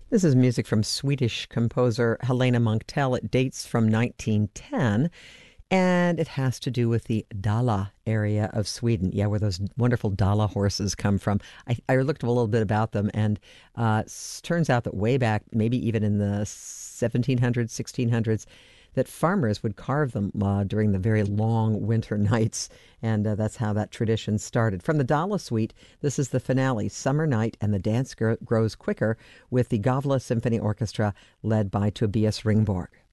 This is music from Swedish composer Helena Munktell. It dates from 1910, and it has to do with the Dala area of Sweden. Yeah, where those wonderful Dala horses come from. I looked a little bit about them, and turns out that way back, maybe even in the 1700s, 1600s, that farmers would carve them during the very long winter nights, and that's how that tradition started. From the Dala Suite, this is the finale, Summer Night, and the dance grows quicker with the Gavla Symphony Orchestra led by Tobias Ringborg.